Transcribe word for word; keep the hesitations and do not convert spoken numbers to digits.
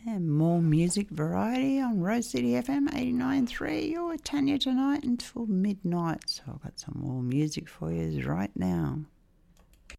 And more music variety on Rose City F M eighty-nine point three. You're with Tanya tonight until midnight. So I've got some more music for you right now.